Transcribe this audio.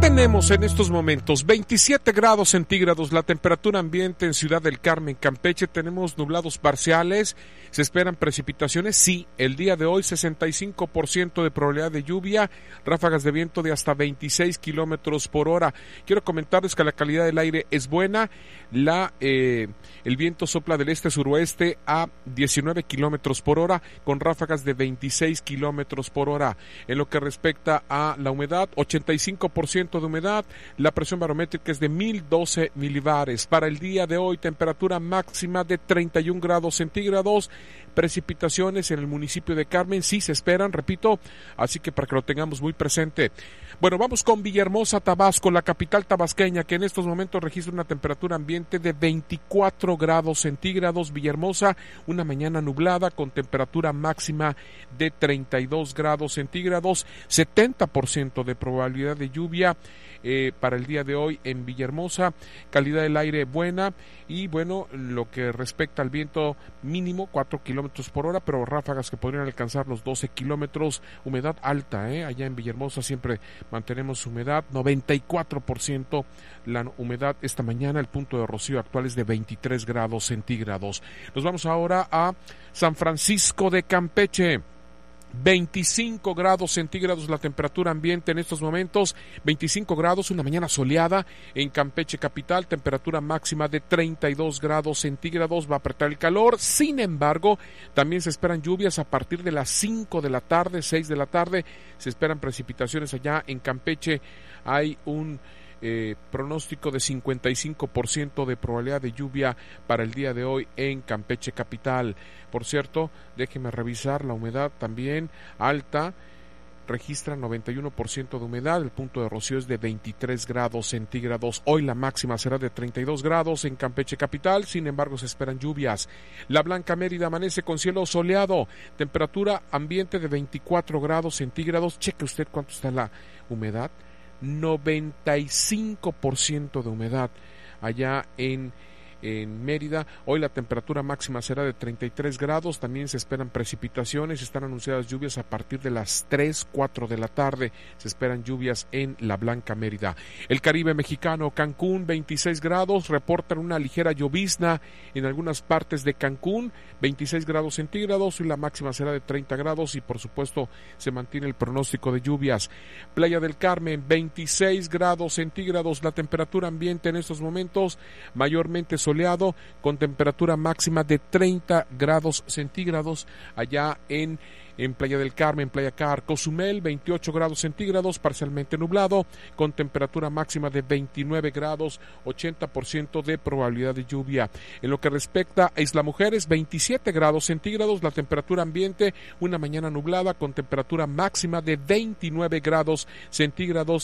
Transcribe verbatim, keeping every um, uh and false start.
tenemos en estos momentos? veintisiete grados centígrados, la temperatura ambiente en Ciudad del Carmen, Campeche. Tenemos nublados parciales, se esperan precipitaciones, sí, el día de hoy sesenta y cinco por ciento de probabilidad de lluvia, ráfagas de viento de hasta veintiséis kilómetros por hora. Quiero comentarles que la calidad del aire es buena, la eh, el viento sopla del este-suroeste a diecinueve kilómetros por hora, con ráfagas de veintiséis kilómetros por hora. En lo que respecta a la humedad, ochenta y cinco por ciento de humedad, la presión barométrica es de mil doce milibares. Para el día de hoy, temperatura máxima de treinta y un grados centígrados, precipitaciones en el municipio de Carmen, sí se esperan, repito, así que para que lo tengamos muy presente. Bueno, vamos con Villahermosa, Tabasco, la capital tabasqueña, que en estos momentos registra una temperatura ambiente de veinticuatro grados centígrados. Villahermosa, una mañana nublada con temperatura máxima de treinta y dos grados centígrados, setenta por ciento de probabilidad de lluvia eh, para el día de hoy en Villahermosa, calidad del aire buena y bueno, lo que respecta al viento mínimo, cuatro kilómetros por hora, pero ráfagas que podrían alcanzar los doce kilómetros, humedad alta, ¿eh? Allá en Villahermosa siempre mantenemos humedad, noventa y cuatro por ciento la humedad esta mañana, el punto de rocío actual es de veintitrés grados centígrados. Nos vamos ahora a San Francisco de Campeche. veinticinco grados centígrados la temperatura ambiente en estos momentos, veinticinco grados, una mañana soleada en Campeche capital, temperatura máxima de treinta y dos grados centígrados, va a apretar el calor. Sin embargo, también se esperan lluvias a partir de las cinco de la tarde, seis de la tarde, se esperan precipitaciones allá en Campeche. Hay un Eh, pronóstico de cincuenta y cinco por ciento de probabilidad de lluvia para el día de hoy en Campeche capital. Por cierto, déjeme revisar la humedad también alta, registra noventa y uno por ciento de humedad, el punto de rocío es de veintitrés grados centígrados. Hoy la máxima será de treinta y dos grados en Campeche capital, sin embargo se esperan lluvias. La Blanca Mérida amanece con cielo soleado, temperatura ambiente de veinticuatro grados centígrados. Cheque usted cuánto está la humedad, noventa y cinco por ciento de humedad allá en, en Mérida. Hoy la temperatura máxima será de treinta y tres grados, también se esperan precipitaciones, están anunciadas lluvias a partir de las tres, cuatro de la tarde, se esperan lluvias en la Blanca Mérida. El Caribe mexicano, Cancún, veintiséis grados, reportan una ligera llovizna en algunas partes de Cancún, veintiséis grados centígrados y la máxima será de treinta grados y por supuesto se mantiene el pronóstico de lluvias. Playa del Carmen, veintiséis grados centígrados, la temperatura ambiente en estos momentos mayormente soleado con temperatura máxima de treinta grados centígrados allá en en Playa del Carmen, Playa Car. Cozumel, veintiocho grados centígrados, parcialmente nublado, con temperatura máxima de veintinueve grados, ochenta por ciento de probabilidad de lluvia. En lo que respecta a Isla Mujeres, veintisiete grados centígrados, la temperatura ambiente, una mañana nublada, con temperatura máxima de veintinueve grados centígrados